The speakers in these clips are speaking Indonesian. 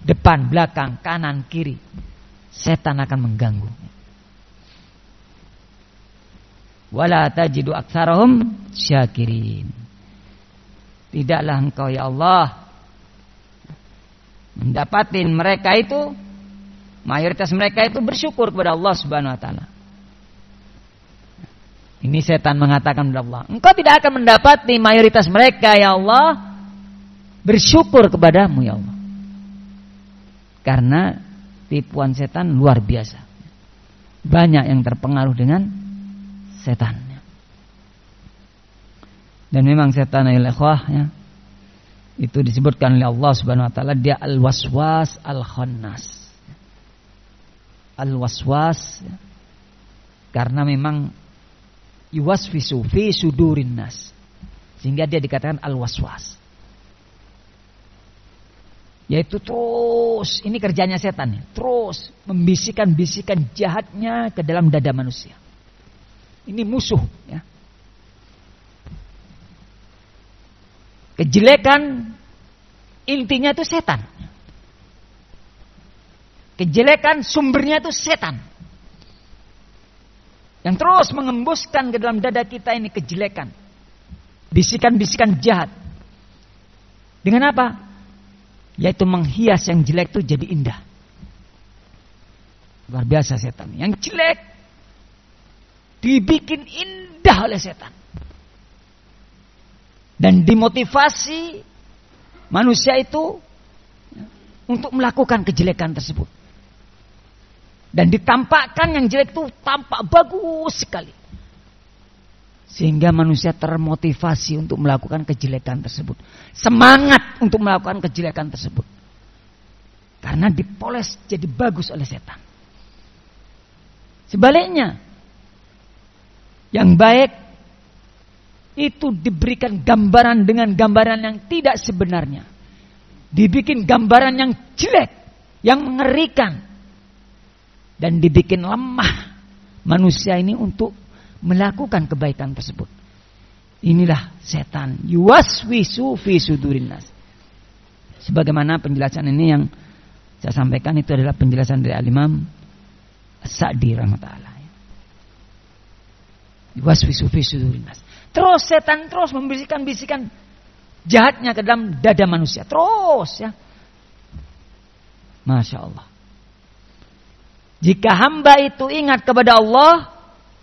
depan, belakang, kanan, kiri, setan akan mengganggu. Wala tajidu aktsarahum syakirin. Tidaklah engkau ya Allah mendapatin mereka itu, mayoritas mereka itu bersyukur kepada Allah Subhanahu wa taala. Ini setan mengatakan kepada Allah, engkau tidak akan mendapati mayoritas mereka ya Allah bersyukur kepadamu ya Allah. Karena tipuan setan luar biasa. Banyak yang terpengaruh dengan setan. Dan memang setan ya ikhwah ya, itu disebutkan oleh Allah Subhanahu wa taala, dia al-waswas al-khannas. Al-waswas ya, karena memang yuwaswisu fi sudurin nas, sehingga dia dikatakan al-waswas. Yaitu terus, ini kerjanya setan ya, terus membisikkan-bisikan jahatnya ke dalam dada manusia. Ini musuh ya. Kejelekan intinya itu setan. Kejelekan sumbernya itu setan. Yang terus mengembuskan ke dalam dada kita ini kejelekan. Bisikan-bisikan jahat. Dengan apa? Yaitu menghias yang jelek itu jadi indah. Luar biasa setan. Yang jelek dibikin indah oleh setan. Dan dimotivasi manusia itu untuk melakukan kejelekan tersebut. Dan ditampakkan yang jelek itu tampak bagus sekali. Sehingga manusia termotivasi untuk melakukan kejelekan tersebut. Semangat untuk melakukan kejelekan tersebut. Karena dipoles jadi bagus oleh setan. Sebaliknya, yang baik itu diberikan gambaran dengan gambaran yang tidak sebenarnya. Dibikin gambaran yang jelek, yang mengerikan. Dan dibikin lemah manusia ini untuk melakukan kebaikan tersebut. Inilah setan. Yuwaswisu fi sudurin nas. Sebagaimana penjelasan ini yang saya sampaikan itu adalah penjelasan dari Al-Imam As-Sa'di rahimahullah. Yuwaswisu fi sudurin nas. Terus setan terus membisikkan-bisikan jahatnya ke dalam dada manusia. Terus ya. Masya Allah. Jika hamba itu ingat kepada Allah,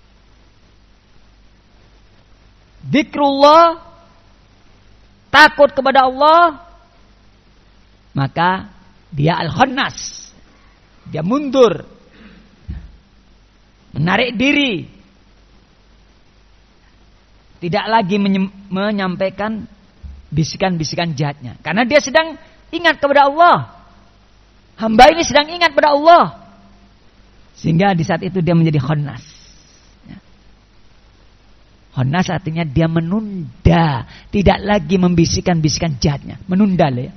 zikrullah, takut kepada Allah, maka dia al-khannas. Dia mundur. Menarik diri. Tidak lagi menyampaikan bisikan-bisikan jahatnya. Karena dia sedang ingat kepada Allah. Hamba ini sedang ingat kepada Allah. Sehingga di saat itu dia menjadi khannas. Khannas artinya dia menunda. Tidak lagi membisikkan-bisikan jahatnya. Menunda ya.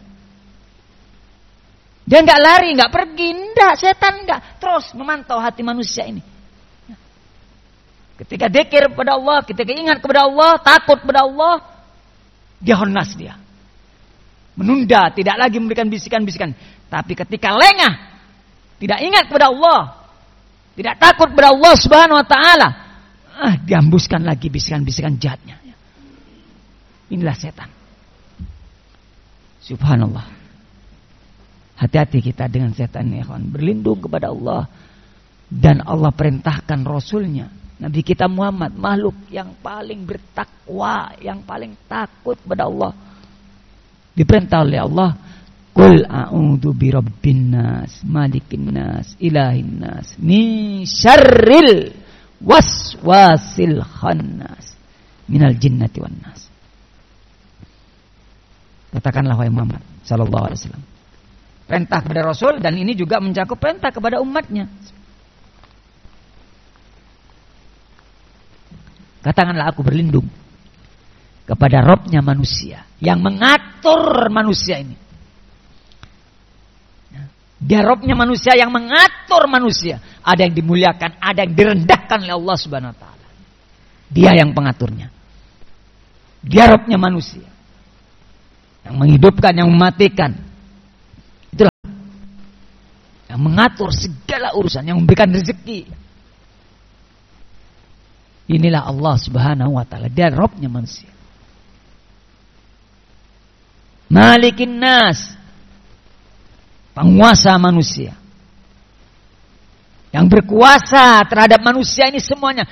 Dia enggak lari, enggak pergi. Enggak, setan enggak. Terus memantau hati manusia ini. Ketika dzikir kepada Allah, ketika ingat kepada Allah, takut kepada Allah, dia khannas dia. Menunda, tidak lagi memberikan bisikan-bisikan. Tapi ketika lengah, tidak ingat kepada Allah, tidak takut kepada Allah Subhanahu wa taala, dihembuskan lagi bisikan-bisikan jahatnya. Inilah setan. Subhanallah. Hati-hati kita dengan setan ya kawan. Berlindung kepada Allah. Dan Allah perintahkan Rasulnya, Nabi kita Muhammad, makhluk yang paling bertakwa, yang paling takut kepada Allah. Diperintah oleh Allah, qul a'udzu birabbin nas, malikin nas, ilahin nas, min syarril waswasil khannas, minal jinnati wan nas. Katakanlah wahai Muhammad sallallahu alaihi wasallam. Perintah kepada Rasul, dan ini juga mencakup perintah kepada umatnya. Katakanlah aku berlindung kepada Robnya manusia yang mengatur manusia ini. Dia Robnya manusia yang mengatur manusia. Ada yang dimuliakan, ada yang direndahkan oleh Allah Subhanahu wa taala. Dia yang pengaturnya. Dia Robnya manusia yang menghidupkan, yang mematikan. Itulah mengatur segala urusan, yang memberikan rezeki. Inilah Allah Subhanahu wa taala, dia Rabbnya manusia. Malikin nas, penguasa manusia, yang berkuasa terhadap manusia ini semuanya.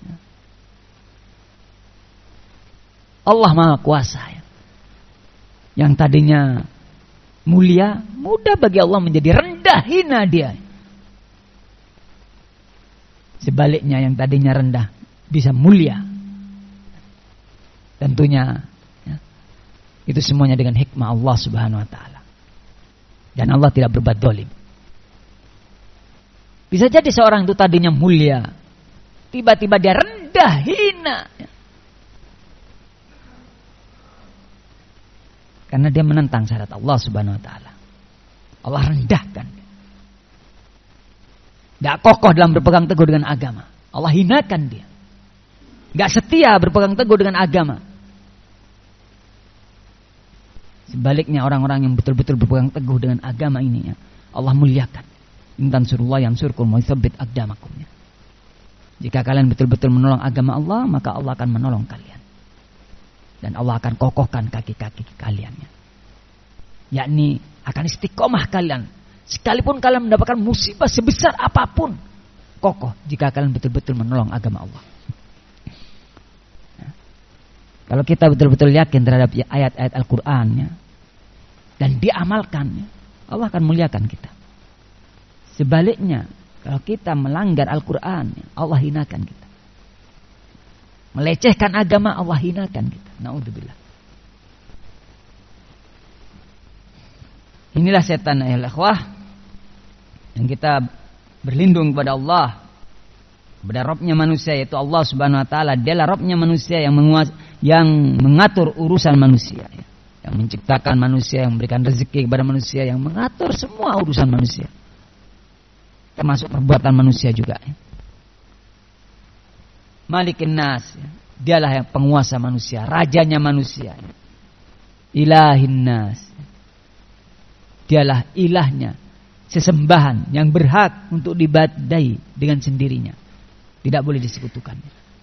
Allah Maha Kuasa, yang tadinya mulia, mudah bagi Allah menjadi rendah, hina dia. Sebaliknya, yang tadinya rendah bisa mulia. Tentunya itu semuanya dengan hikmah Allah Subhanahu wa taala. Dan Allah tidak berbuat zalim. Bisa jadi seorang itu tadinya mulia, tiba-tiba dia rendah, hina. Karena dia menentang syariat Allah Subhanahu wa taala. Allah rendahkan. Tidak kokoh dalam berpegang teguh dengan agama. Allah hinakan dia. Tidak setia berpegang teguh dengan agama. Sebaliknya, orang-orang yang betul-betul berpegang teguh dengan agama ini, Allah muliakan. In tansurullah yansurkum wa yutsabbit aqdamakum. Jika kalian betul-betul menolong agama Allah, maka Allah akan menolong kalian. Dan Allah akan kokohkan kaki-kaki kalian. Yakni akan istiqomah kalian. Sekalipun kalian mendapatkan musibah sebesar apapun, kokoh jika kalian betul-betul menolong agama Allah. Kalau kita betul-betul yakin terhadap ayat-ayat Al-Quran dan diamalkan, Allah akan muliakan kita. Sebaliknya, kalau kita melanggar Al-Quran, Allah hinakan kita. Melecehkan agama, Allah hinakan kita. Na'udzubillah. Inilah setan, ya ikhwah, yang kita berlindung kepada Allah, kepada Rabbnya manusia, yaitu Allah Subhanahu wa taala. Dialah Rabbnya manusia yang mengatur urusan manusia, yang menciptakan manusia, yang memberikan rezeki kepada manusia, yang mengatur semua urusan manusia, termasuk perbuatan manusia juga. Malikin nas, dialah yang penguasa manusia, rajanya manusia. Ilahin nas, dialah ilahnya, sesembahan yang berhak untuk diibadahi dengan sendirinya, tidak boleh disekutukan.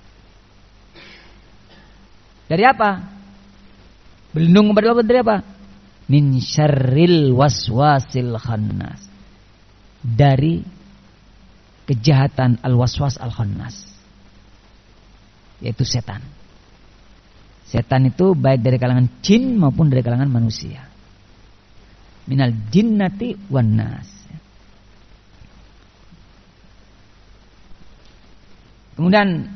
Dari apa? Berlindung kepada Allah dari apa? Min syarril waswasil khannas, dari kejahatan al-waswas al-khannas, yaitu setan. Setan itu baik dari kalangan jin maupun dari kalangan manusia. Minal jinnati wan nas. Kemudian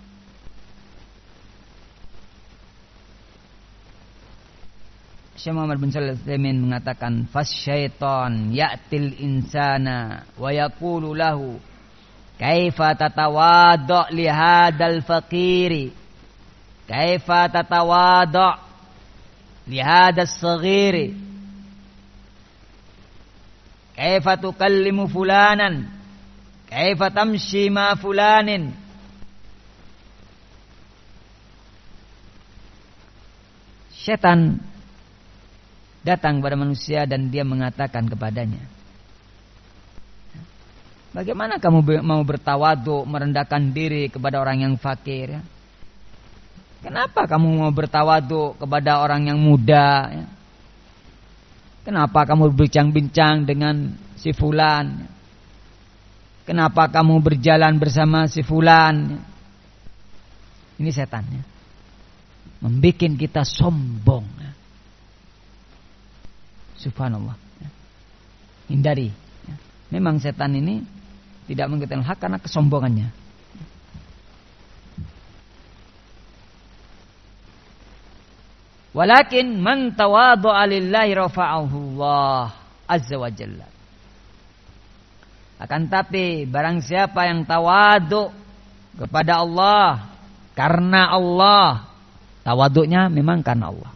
Syekh Muhammad bin Shalih Al-Utsaimin mengatakan, fasyaiton ya'til insana wa yaqulu lahu kaifa tatawadda li hadzal faqiri, kaifa tatawadda li hadzal saghiri, kaifa tukallimu fulanan, kaifa tamshi ma fulanin. Setan datang kepada manusia dan dia mengatakan kepadanya, bagaimana kamu mau bertawadhu, merendahkan diri kepada orang yang fakir? Kenapa kamu mau bertawadhu kepada orang yang muda? Kenapa kamu berbincang-bincang dengan si fulan? Kenapa kamu berjalan bersama si fulan? Ini setannya, membikin kita sombong. Subhanallah. Hindari. Memang setan ini tidak mengetahui hak karena kesombongannya. Walakin man tawadhu'a lillahi rafa'ahu Allah azza wa jalla. Akan tapi barang siapa yang tawadhu kepada Allah karena Allah, tawadhunya memang karena Allah.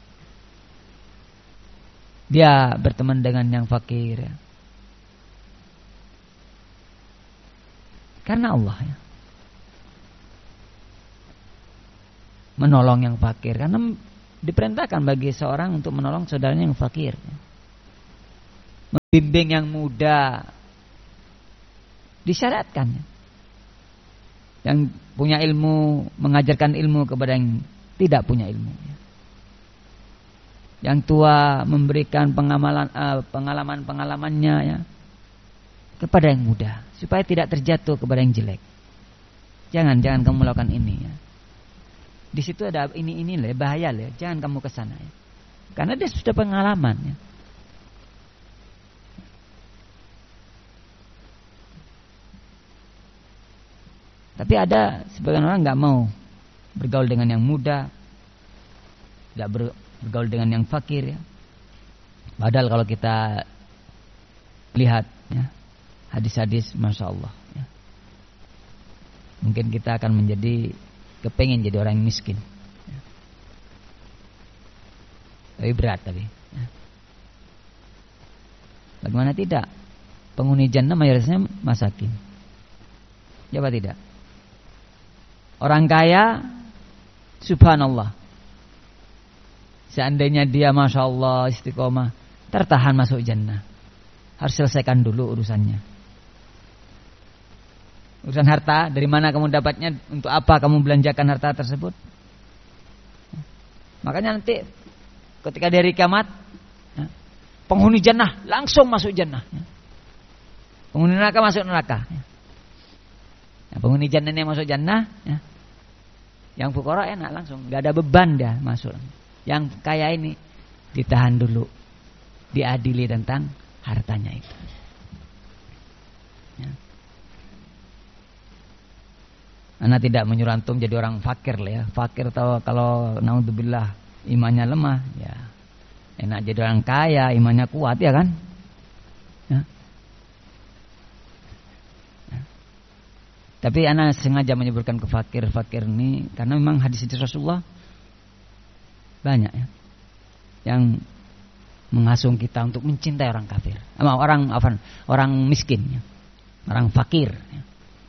Dia berteman dengan yang fakir karena Allah, menolong yang fakir karena diperintahkan bagi seorang untuk menolong saudaranya yang fakir, membimbing yang muda Disyariatkan. Yang punya ilmu mengajarkan ilmu kepada yang tidak punya ilmu. Yang tua memberikan pengalaman-pengalamannya ya, kepada yang muda supaya tidak terjatuh kepada yang jelek. Jangan kamu melakukan ini ya. Di situ ada ini lah, bahaya lah. Jangan kamu ke sana ya. Karena dia sudah pengalaman ya. Tapi ada sebagian orang nggak mau bergaul dengan yang muda, nggak bergaul dengan yang fakir ya. Padahal kalau kita lihat ya, hadis-hadis, masya Allah ya. Mungkin kita akan kepengen jadi orang yang miskin ya. Tapi berat tapi ya. Bagaimana tidak? Penghuni jannah mayoritasnya masakin. Ya apa tidak? Orang kaya, subhanallah, seandainya dia masya Allah istiqomah, tertahan masuk jannah. Harus selesaikan dulu urusannya. Urusan harta, dari mana kamu dapatnya, untuk apa kamu belanjakan harta tersebut. Makanya nanti ketika di hari kiamat, penghuni jannah langsung masuk jannah, penghuni neraka masuk neraka. Nah, penghuni jannah yang masuk jannah ya. Yang fuqara enak langsung, nggak ada beban dah masuk. Yang kaya ini ditahan dulu, diadili tentang hartanya itu ya. Ana tidak menyuruh antum jadi orang fakir lah ya. Fakir tahu kalau naudzubillah imannya lemah ya. Enak jadi orang kaya, imannya kuat ya kan ya. Tapi ana sengaja menyebutkan ke fakir ini karena memang hadis Rasulullah banyak ya, yang menghasung kita untuk mencintai orang kafir, orang miskin, ya. Orang fakir. Ya.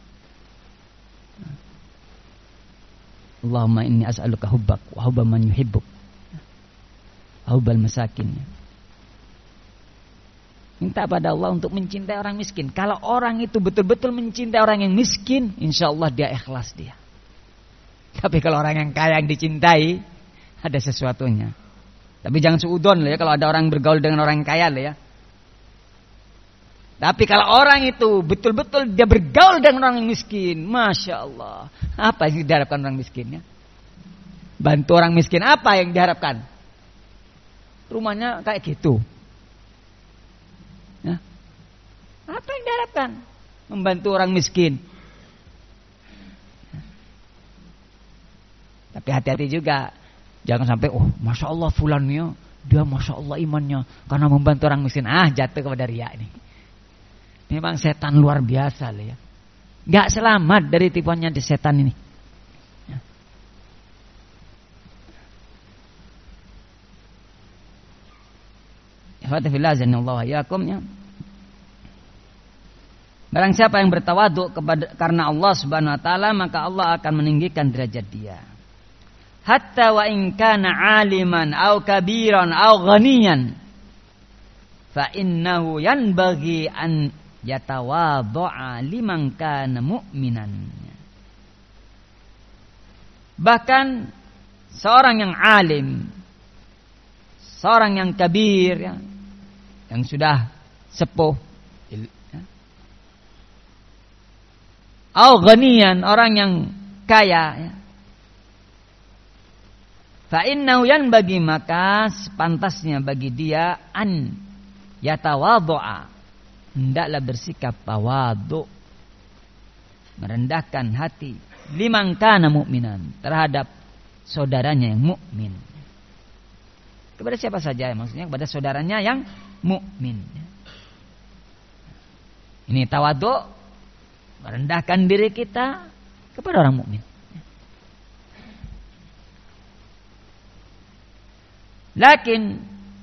Allahumma inni as'aluka hubbak wa hubba man yuhibbuk, hubbal masakin. Ya. Minta pada Allah untuk mencintai orang miskin. Kalau orang itu betul-betul mencintai orang yang miskin, insya Allah dia ikhlas dia. Tapi kalau orang yang kaya yang dicintai, ada sesuatunya. Tapi jangan suudon lah ya kalau ada orang bergaul dengan orang yang kaya lah ya. Tapi kalau orang itu betul-betul dia bergaul dengan orang yang miskin, masya Allah, apa yang diharapkan orang miskinnya? Bantu orang miskin, apa yang diharapkan? Rumahnya kayak gitu. Ya. Apa yang diharapkan? Membantu orang miskin. Tapi hati-hati juga, jangan sampai masya Allah fulannya, dia masya Allah imannya karena membantu orang miskin. Jatuh kepada riya ini. Memang setan luar biasa lah ya. Gak selamat dari tipuannya di setan ini. Barang siapa yang bertawaduk karena Allah Subhanahu wa taala, maka Allah akan meninggikan derajat dia. Hatta wa in kana 'aliman aw kabiran aw ghaniyan fa innahu yanbaghi an yatawaddu'a liman kana mu'minan. Bahkan seorang yang alim, seorang yang kabir ya, yang sudah sepuh, au ghaniyan, orang yang kaya ya. Fa innahu yanbaghi, maka sepantasnya bagi dia an yatawaddu'a, hendaklah bersikap tawadhu, merendahkan hati, liman kana mu'minan, terhadap saudaranya yang mukmin. Kepada siapa saja, maksudnya kepada saudaranya yang mukmin. Ini tawadhu, merendahkan diri kita kepada orang mukmin. Lakin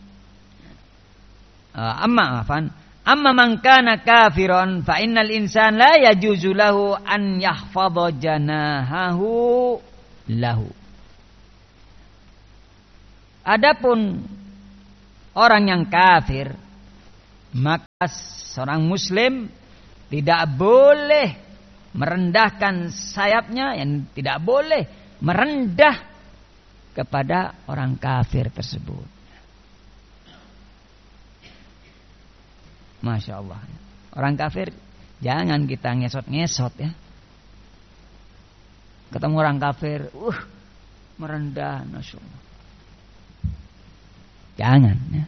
amma man kana kafiran fa innal insan la yajuzu lahu an yahfadha janahahu lahu. Adapun orang yang kafir, maka seorang muslim tidak boleh merendahkan sayapnya, yang tidak boleh merendah kepada orang kafir tersebut. Masya Allah. Orang kafir jangan kita ngesot-ngesot ya. Ketemu orang kafir, merendah, Masya Allah. Jangan ya.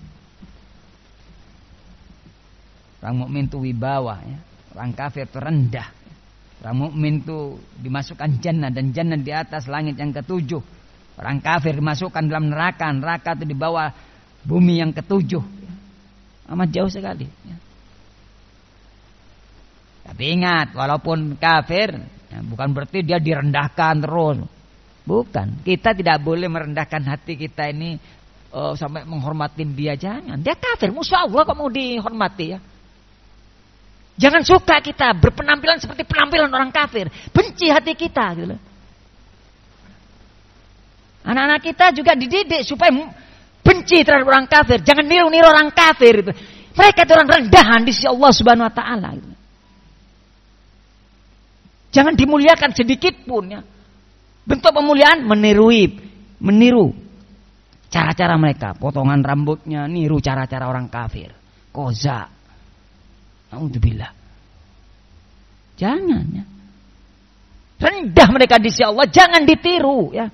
Orang mukmin itu wibawa ya. Orang kafir itu rendah. Orang mukmin itu dimasukkan jannah, dan jannah di atas langit yang ketujuh. Orang kafir dimasukkan dalam neraka, neraka itu di bawah bumi yang ketujuh. Amat jauh sekali ya. Tapi ingat, walaupun kafir ya, bukan berarti dia direndahkan terus. Bukan. Kita tidak boleh merendahkan hati kita ini sampai menghormatin dia. Jangan. Dia kafir, musuh Allah kok mau dihormati ya. Jangan suka kita berpenampilan seperti penampilan orang kafir. Benci hati kita gitu loh. Anak-anak kita juga dididik supaya benci terhadap orang kafir. Jangan niru-niru orang kafir gitu. Mereka itu orang rendahan di sisi Allah Subhanahu wa taala gitu. Jangan dimuliakan sedikit pun ya. Bentuk pemuliaan meniru cara-cara mereka, potongan rambutnya, niru cara-cara orang kafir. Koza. Alhamdulillah. Jangan ya. Rendah mereka di sisi Allah, jangan ditiru ya.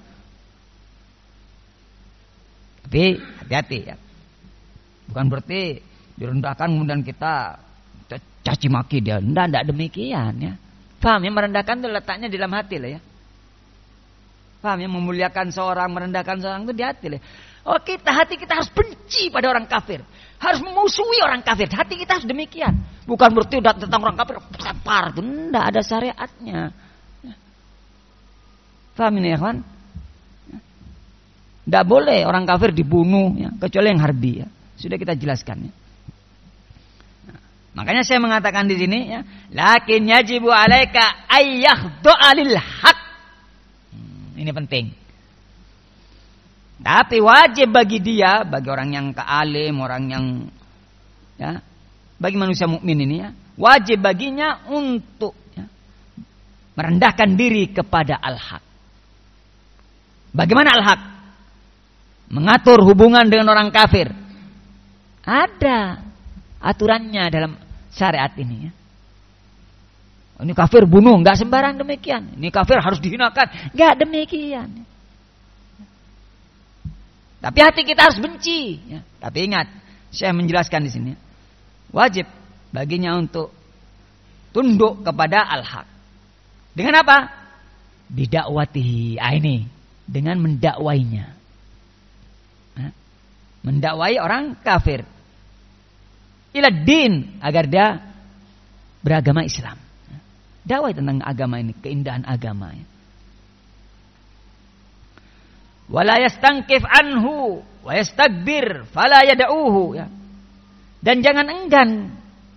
Tapi hati-hati ya. Bukan berarti direndahkan kemudian kita caci maki dia. Tidak demikian ya. Paham ya, merendahkan itu letaknya di dalam hati lah ya. Paham ya, memuliakan seorang, merendahkan seorang itu di hati lah. Oh, hati kita harus benci pada orang kafir. Harus memusuhi orang kafir. Hati kita harus demikian. Bukan berarti udah tentang orang kafir lempar. Itu tidak ada syariatnya. Paham ini ya kawan? Tidak boleh orang kafir dibunuh ya, kecuali yang harbi ya. Sudah kita jelaskan ya. Nah, makanya saya mengatakan di sini ya, lakin yajibu alaika ayyakhdhu'a lil haq. Ini penting. Tapi wajib bagi dia, bagi orang yang kealim, orang yang ya, bagi manusia mukmin ini ya, wajib baginya untuk ya, merendahkan diri kepada al-haq. Bagaimana al-haq? Mengatur hubungan dengan orang kafir. Ada aturannya dalam syariat ini ya. Ini kafir bunuh, enggak sembarang demikian. Ini kafir harus dihinakan, enggak demikian. Tapi hati kita harus benci. Ya. Tapi ingat, saya menjelaskan di sini, wajib baginya untuk tunduk kepada al-haq. Dengan apa? Bidakwatihi. Ini dengan mendakwainya. Nah, mendakwai orang kafir. Ila din, agar dia beragama Islam. Dakwai tentang agama ini, keindahan agama. Wala yastankif anhu wa yastakbir fala yad'uhu ya. Dan jangan enggan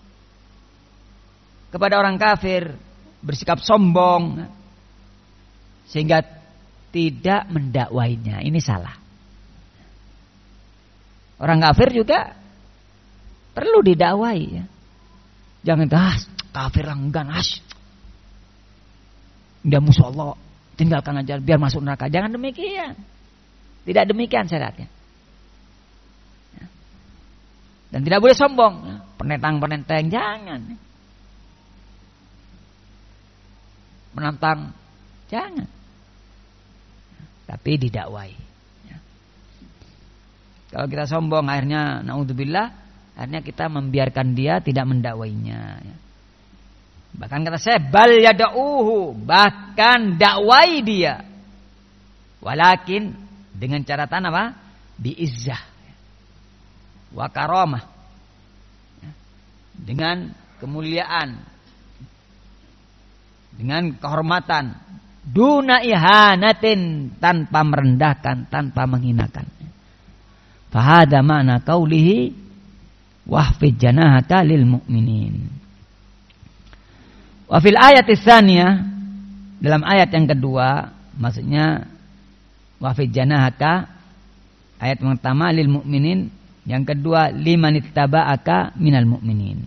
kepada orang kafir, bersikap sombong ya, sehingga tidak mendakwainya. Ini salah. Orang kafir juga perlu didakwai ya. Jangan kafir enggan dia musuh Allah, tinggalkan aja biar masuk neraka. Jangan demikian. Tidak demikian syaratnya. Dan tidak boleh sombong, penentang-penentang jangan. Menantang jangan. Tapi didakwai. Kalau kita sombong akhirnya naudzubillah, akhirnya kita membiarkan dia, tidak mendakwainya. Bahkan kata saya bal yad'uhu, bahkan dakwai dia. Walakin dengan catatan apa? Biizzah wa karamah. Dengan kemuliaan, dengan kehormatan, duna ihanatin, tanpa merendahkan, tanpa menghinakan. Fahada makna qaulihi wahfid janahaka lil mu'minin. Wa fil ayati tsaniyah, dalam ayat yang kedua, maksudnya wafid janahaka, ayat yang pertama lil mu'minin, yang kedua liman ittaba'aka minal mu'minin.